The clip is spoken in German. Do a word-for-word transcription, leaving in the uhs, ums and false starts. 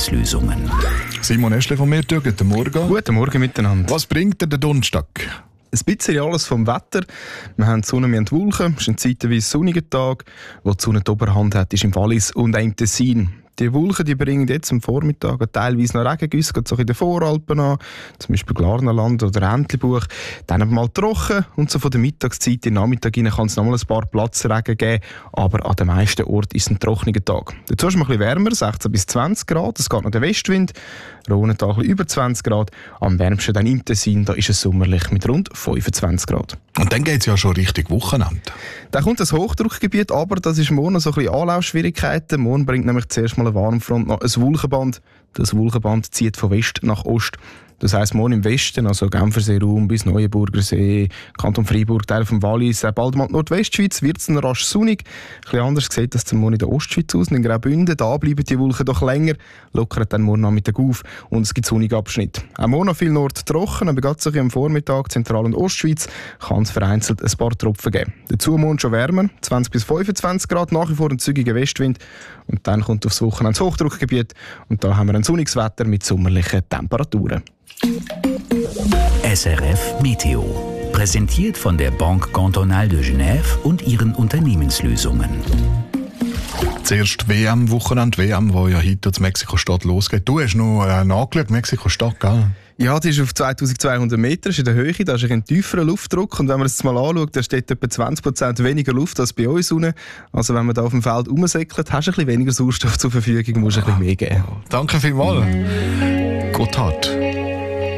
Unternehmenslösungen. Simon Eschle von mir, guten Morgen. Guten Morgen miteinander. Was bringt dir der Donnerstag? Ein bisschen alles vom Wetter. Wir haben die Sonne, wir haben die Wolken. Es ist ein zeitweise sonniger Tag. Wo die Sonne die Oberhand hat, ist im Wallis und auch im Tessin. Die Wolken die bringen jetzt am Vormittag teilweise noch Regengüsse, geht so in den Voralpen an, zum Beispiel Glarnerland oder Entlebuch. Dann aber mal trocken und so von der Mittagszeit in den Nachmittag hinein kann es noch mal ein paar Platzregen geben, aber an den meisten Orten ist es ein trockener Tag. Dazu ist es ein bisschen wärmer, sechzehn bis zwanzig Grad, es geht noch der Westwind, Rhonental ein bisschen über zwanzig Grad, am wärmsten dann im Tessin, da ist es sommerlich mit rund fünfundzwanzig Grad. Und dann geht es ja schon Richtung Wochenende. Dann kommt das Hochdruckgebiet, aber das ist morgen noch so ein bisschen Anlaufschwierigkeiten. Morgen bringt nämlich zuerst mal eine Warmfront noch ein Wolkenband. Das Wolkenband zieht von West nach Ost. Das heisst, morgen im Westen, also Genfersee-Raum bis Neuenburger See, Kanton Freiburg, Teil vom Wallis, bald mal die Nordwestschweiz, wird es dann rasch sonnig. Ein bisschen anders sieht das zum Morgen in der Ostschweiz aus, in Graubünden. Da bleiben die Wolken doch länger, lockern dann morgen Nachmittag auf und es gibt sonnige Abschnitte. Auch morgen noch viel Nord trocken, aber gerade so am Vormittag, Zentral- und Ostschweiz, kann es vereinzelt ein paar Tropfen geben. Dazu morgen schon wärmer, zwanzig bis fünfundzwanzig Grad, nach wie vor ein zügiger Westwind. Und dann kommt aufs Wochenende das Hochdruckgebiet und da haben wir ein sonniges Wetter mit sommerlichen Temperaturen. S R F Meteo. Präsentiert von der Banque Cantonale de Genève und ihren Unternehmenslösungen. Zuerst W M-Wochenende, W M, wo ja heute in Mexiko-Stadt losgeht. Du hast noch äh, nachgeschaut, Mexiko-Stadt, gell? Ja, die ist auf zweitausendzweihundert Meter, ist in der Höhe, da ist ein tieferer Luftdruck und wenn man es jetzt mal anschaut, da steht etwa zwanzig Prozent weniger Luft als bei uns unten. Also wenn man da auf dem Feld rumsäckelt, hast du ein bisschen weniger Sauerstoff zur Verfügung, musst du ein bisschen mehr geben. Danke vielmals. Gotthard.